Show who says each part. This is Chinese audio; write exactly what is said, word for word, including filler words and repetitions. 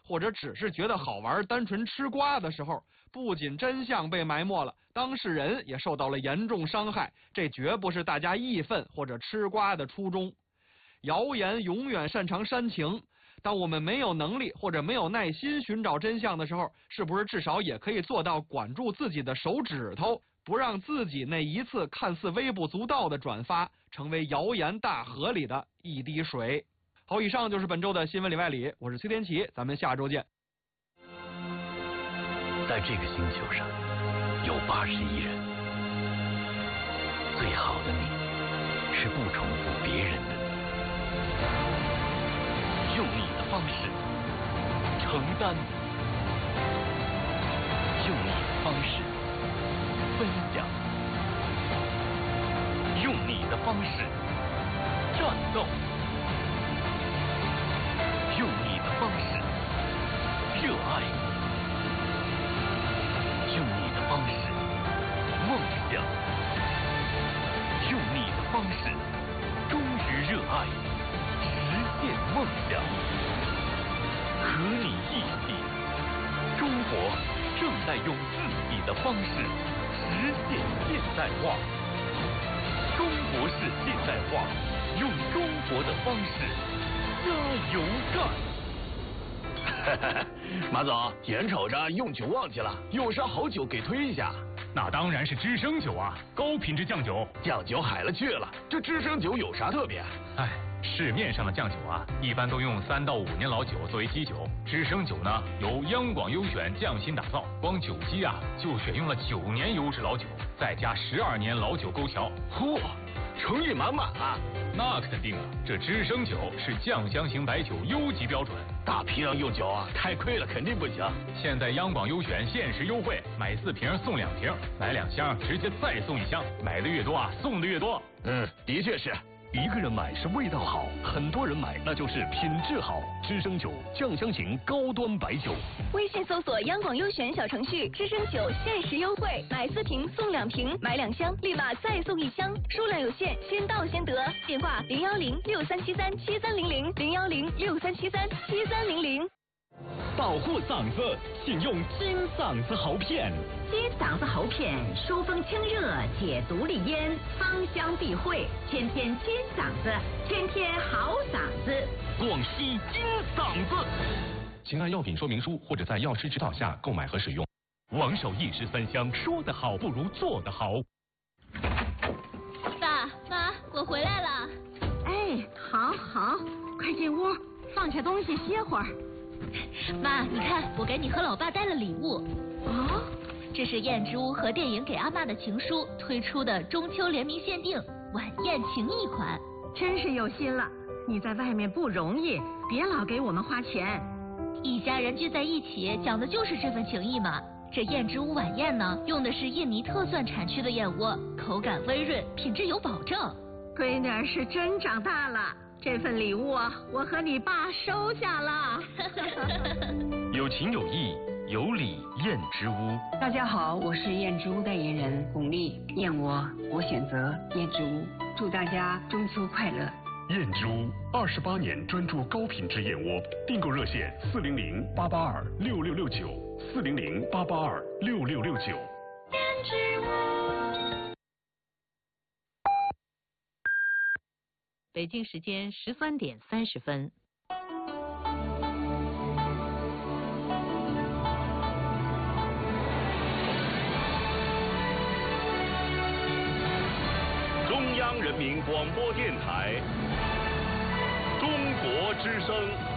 Speaker 1: 或者只是觉得好玩、单纯吃瓜的时候，不仅真相被埋没了，当事人也受到了严重伤害，这绝不是大家义愤或者吃瓜的初衷。谣言永远擅长煽情，当我们没有能力或者没有耐心寻找真相的时候，是不是至少也可以做到管住自己的手指头，不让自己那一次看似微不足道的转发成为谣言大河里的一滴水。好，以上就是本周的新闻里外里，我是崔天琪，咱们下周见。
Speaker 2: 在这个星球上有八十亿人，最好的你是不重复别人的你，用你的方式承担，用你的方式分享，用你的方式战斗，用你的方式热爱，用你的方式梦想，用你的方式忠于热爱，实现梦想。和你一起，中国正在用自己的方式实现现代化。中国式现代化，用中国的方式加油干！
Speaker 3: 马总，眼瞅着用酒旺季了，有啥好酒给推一下？
Speaker 4: 那当然是知生酒啊，高品质酱酒。
Speaker 3: 酱酒海了去了，这知生酒有啥特别？
Speaker 4: 哎，市面上的酱酒啊，一般都用三到五年老酒作为基酒，知生酒呢由央广优选匠心打造，光酒基啊就选用了九年优质老酒，再加十二年老酒勾调。
Speaker 3: 嚯，诚意满满啊！
Speaker 4: 那可肯定啊，这知生酒是酱香型白酒优级标准。
Speaker 3: 大批量用酒啊，太亏了，肯定不行。
Speaker 4: 现在央广优选限时优惠，买四瓶送两瓶，买两箱直接再送一箱，买的越多啊，送的越多。
Speaker 3: 嗯，的确是。
Speaker 2: 一个人买是味道好，很多人买那就是品质好。知生酒酱香型高端白酒。
Speaker 5: 微信搜索央广优选小程序，知生酒限时优惠，买四瓶送两瓶，买两箱立马再送一箱，数量有限，先到先得。电话零幺零六三七三七三零零零幺零六三七三七三零零。
Speaker 2: 保护嗓子，请用金嗓子喉片。
Speaker 6: 金嗓子喉片疏风清热，解毒利咽，芳香避秽，天天金嗓子，天天好嗓子。
Speaker 2: 广西金嗓子。
Speaker 7: 请按药品说明书或者在药师指导下购买和使用。
Speaker 2: 王守一时三香，说得好不如做得好。
Speaker 8: 爸妈，我回来了。
Speaker 6: 哎，好好，快进屋，放下东西歇会儿。
Speaker 8: 妈，你看，我给你和老爸带了礼物。
Speaker 6: 哦，
Speaker 8: 这是燕之屋和电影给阿嬷的情书推出的中秋联名限定晚宴情谊款。
Speaker 6: 真是有心了，你在外面不容易，别老给我们花钱。
Speaker 8: 一家人聚在一起，讲的就是这份情谊嘛。这燕之屋晚宴呢，用的是印尼特蒜产区的燕窝，口感微润，品质有保证。
Speaker 6: 闺女儿是真长大了。这份礼物啊，我和你爸收下了。
Speaker 2: 有情有义，有礼燕之屋。
Speaker 9: 大家好，我是燕之屋代言人巩俐，燕窝我选择燕之屋，祝大家中秋快乐。
Speaker 10: 燕之屋二十八年专注高品质燕窝，订购热线四零零八八二六六六九四零零八八二六六六九。
Speaker 5: 燕之屋。
Speaker 11: 北京时间十三点三十分。
Speaker 10: 中央人民广播电台，中国之声。